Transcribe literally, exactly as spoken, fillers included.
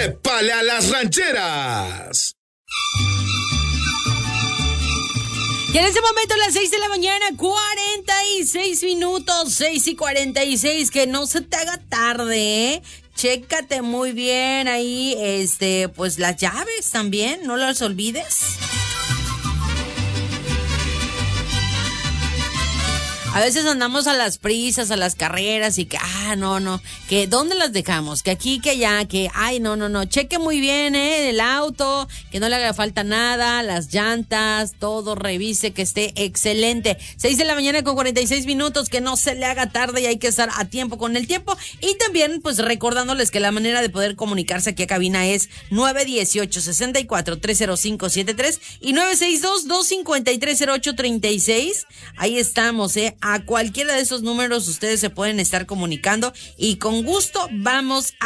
¡Épale a las rancheras! Y en este momento, a las seis de la mañana, cuarenta y seis minutos, seis y cuarenta y seis, que no se te haga tarde, ¿eh? Chécate muy bien ahí, este, pues las llaves también, no las olvides. A veces andamos a las prisas, a las carreras y que, ah, no, no, que ¿dónde las dejamos? Que aquí, que allá, que, ay, no, no, no, cheque muy bien, ¿eh? El auto, que no le haga falta nada, las llantas, todo, revise que esté excelente. Seis de la mañana con cuarenta y seis minutos, que no se le haga tarde y hay que estar a tiempo con el tiempo. Y también, pues, recordándoles que la manera de poder comunicarse aquí a cabina es nueve dieciocho, sesenta y cuatro, trescientos cinco setenta y tres y nueve seis dos, doscientos cincuenta y tres, cero ocho treinta y seis. Ahí estamos, ¿eh? A cualquiera de esos números ustedes se pueden estar comunicando y con gusto vamos a